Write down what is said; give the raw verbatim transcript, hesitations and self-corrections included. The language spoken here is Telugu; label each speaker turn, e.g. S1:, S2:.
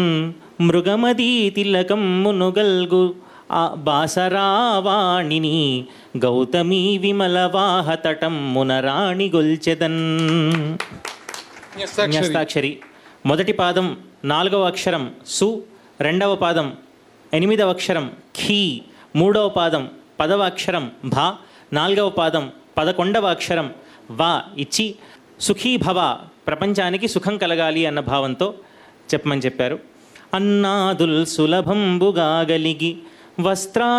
S1: మృగమదీ తిలకం మునుగల్గు ఆ బాసరావాణిని గౌతమీ విమలవాహ తటం మునరాణి గొల్చెదన్. న్యస్తాక్షరి. మొదటి పాదం నాలుగవ అక్షరం సు, రెండవ పాదం ఎనిమిదవ అక్షరం ఖీ, మూడవ పాదం పదవ అక్షరం భా, నాలుగవ పాదం పదకొండవ అక్షరం వా ఇచ్చి సుఖీభవ, ప్రపంచానికి సుఖం కలగాలి అన్న భావంతో చెప్పమని చెప్పారు. అన్నాదుల్ సులభంబుగా గలిగి వస్త్రా